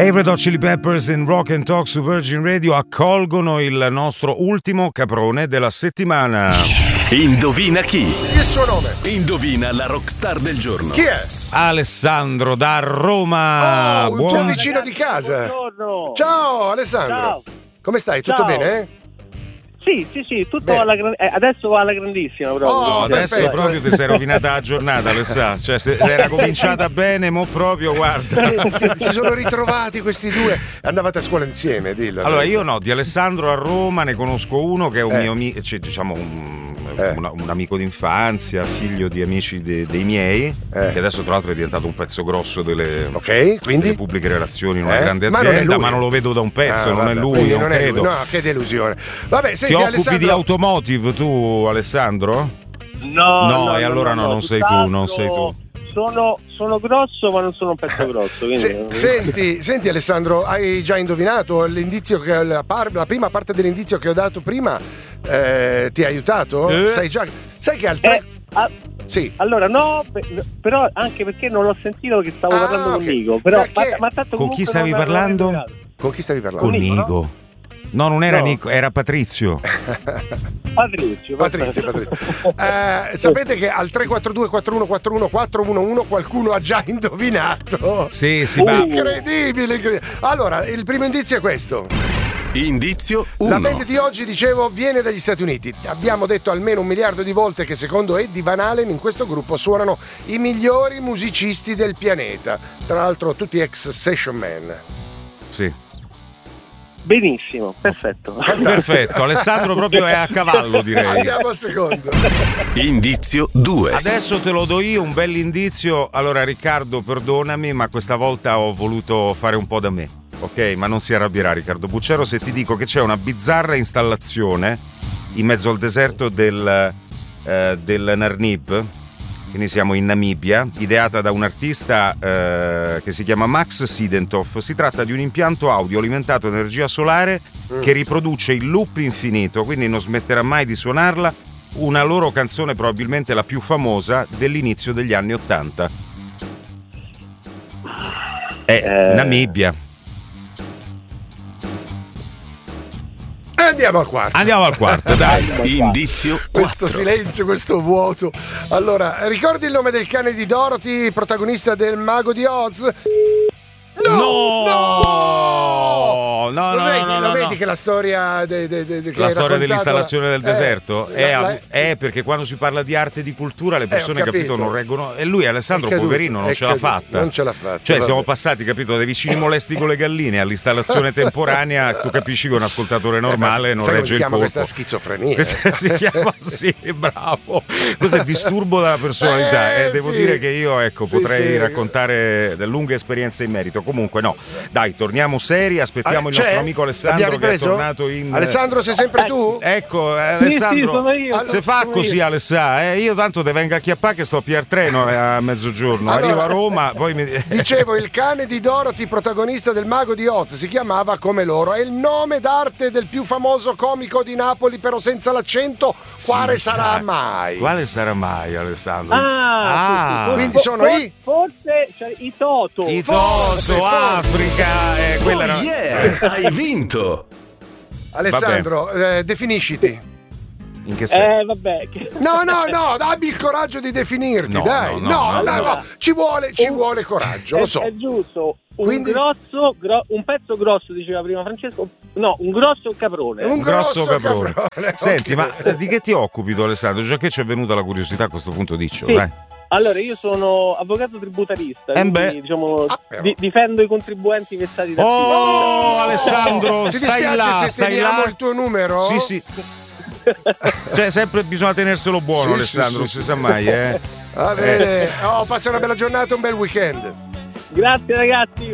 E i Red Hot Chili Peppers in Rock and Talk su Virgin Radio accolgono il nostro ultimo caprone della settimana. Indovina chi? Chi è il suo nome? Indovina la rockstar del giorno. Chi è? Alessandro da Roma. Oh, il tuo vicino di casa. Buongiorno. Ciao Alessandro. Ciao. Come stai? Tutto Ciao. bene? Sì, tutto Bene. adesso va alla grandissima proprio. Oh, Adesso perfetto. proprio ti sei rovinata la giornata, Alessandro. Cioè, se era cominciata bene, mo proprio, guarda. Si sono ritrovati questi due. Andavate a scuola insieme, dillo. Allora, io no, di Alessandro a Roma ne conosco uno che è un mio amico, cioè, diciamo un amico d'infanzia, figlio di amici dei miei, che adesso tra l'altro è diventato un pezzo grosso delle pubbliche relazioni in una grande azienda, ma non lo vedo da un pezzo, non è lui, non credo. No, che delusione. Vabbè, senti, Ti occupi Alessandro... di automotive tu, Alessandro? No, e allora no, non sei tu, non sei tu. Sono grosso, ma non sono un pezzo grosso. Senti Alessandro, hai già indovinato l'indizio che la prima parte dell'indizio che ho dato prima ti ha aiutato? Sai che al 3 sì. Allora no, però anche perché non l'ho sentito che stavo parlando con Nico. Però ma tanto con chi stavi parlando? Con chi stavi parlando? Con Nico. No, non era Nico, era Patrizio. Patrizio. Sapete che al 342 4141 411 qualcuno ha già indovinato? Sì, incredibile. Allora, il primo indizio è questo. Indizio 1. La band di oggi, dicevo, viene dagli Stati Uniti. Abbiamo detto almeno 1 miliardo di volte che secondo Eddie Van Halen in questo gruppo suonano i migliori musicisti del pianeta. Tra l'altro tutti ex session man. Sì. Benissimo, perfetto. Perfetto, Alessandro proprio è a cavallo, direi. Andiamo al secondo. Indizio 2. Adesso te lo do io, un bell'indizio. Allora Riccardo, perdonami, ma questa volta ho voluto fare un po' da me. Ok, ma non si arrabbierà Riccardo Bucciero se ti dico che c'è una bizzarra installazione in mezzo al deserto del Narnib, quindi siamo in Namibia, ideata da un artista che si chiama Max Sidentov. Si tratta di un impianto audio alimentato da energia solare che riproduce in loop infinito, quindi non smetterà mai di suonarla, una loro canzone probabilmente la più famosa dell'inizio degli anni '80. Namibia. Andiamo al quarto, dai. Indizio 4. Questo silenzio, questo vuoto. Allora, ricordi il nome del cane di Dorothy, protagonista del Mago di Oz? Lo vedi che la storia la storia dell'installazione del deserto è perché quando si parla di arte e di cultura le persone capito non reggono, e lui Alessandro poverino non ce l'ha fatta. Cioè siamo passati, capito, dai vicini molesti con le galline all'installazione temporanea. Tu capisci che un ascoltatore normale non regge il colpo. Questa schizofrenia. Questa si chiama, sì, bravo. Questo è il disturbo della personalità. Devo dire che io potrei raccontare delle lunghe esperienze in merito. Comunque no, dai, torniamo seri, aspettiamo il nostro amico Alessandro che è tornato in... Alessandro, sei sempre tu? Ecco, Alessandro, sono io. se fa così Alessà, io tanto te vengo a chiappare che sto a Piertreno a mezzogiorno, arrivo a Roma, poi mi... Dicevo, il cane di Dorothy, protagonista del Mago di Oz, si chiamava come loro, è il nome d'arte del più famoso comico di Napoli, però senza l'accento. Quale sarà mai? Quale sarà mai, Alessandro? Quindi sono forse i Toto. I Toto, Africa, quella era... hai vinto. Alessandro, definisciti. In che senso? Vabbè. No, abbi il coraggio di definirti, dai. No, ci vuole coraggio, lo so. È giusto. Un pezzo grosso, diceva prima Francesco. No, un grosso caprone. Un grosso caprone. Senti, ma di che ti occupi tu, Alessandro? Già che ci è venuta la curiosità a questo punto, diccelo, dai. Allora, io sono avvocato tributarista, quindi difendo i contribuenti vessati da Alessandro, ti dispiace se teniamo il tuo numero? Sì. Cioè, sempre bisogna tenerselo buono, Alessandro, non si sa mai, Va bene, passa una bella giornata, un bel weekend. Grazie ragazzi.